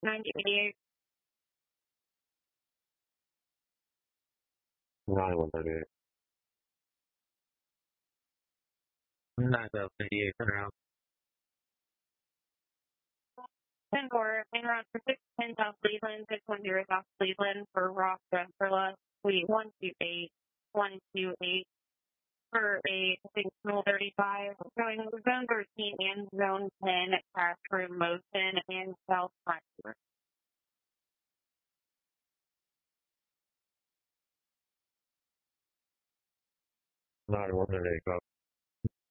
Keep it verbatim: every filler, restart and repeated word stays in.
ninety eighty-eight. ninety-one thirty-eight. nine thousand eighty-eight turnaround. ten four, in route for six ten South Cleveland, six one zero South Cleveland for Ross Vesterla, suite one two eight, one two eight for a signal thirty-five, showing zone thirteen and zone ten, crash room motion and south front. ninety-one thirty-eight,